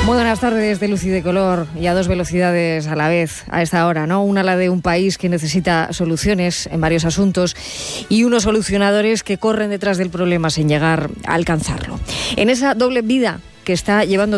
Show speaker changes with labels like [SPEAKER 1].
[SPEAKER 1] Muy buenas tardes de luz y de color, y a dos velocidades a la vez a esta hora, ¿no? Una, la de un país que necesita soluciones en varios asuntos, y unos solucionadores que corren detrás del problema sin llegar a alcanzarlo. En esa doble vida que está llevando